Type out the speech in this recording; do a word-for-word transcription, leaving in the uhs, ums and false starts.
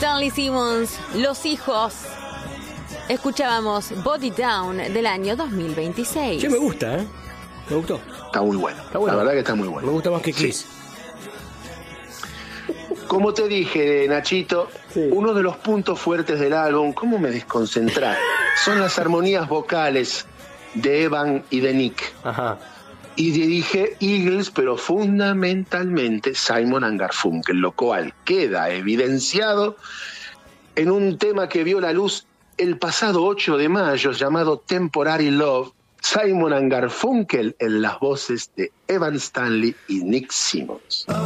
Stanley Simmons, Los Hijos. Escuchábamos Body Down del año dos mil veintiséis. Sí, me gusta, ¿eh? Me gustó. Está muy bueno. Está bueno. La verdad que está muy bueno. Me gusta más que Kiss. Sí. Como te dije, Nachito, sí. Uno de los puntos fuertes del álbum, ¿cómo me desconcentrás? Son las armonías vocales de Evan y de Nick. Ajá. Y dirige Eagles, pero fundamentalmente Simon and Garfunkel, lo cual queda evidenciado en un tema que vio la luz el pasado ocho de mayo, llamado Temporary Love, Simon and Garfunkel en las voces de Evan Stanley y Nick Simmons.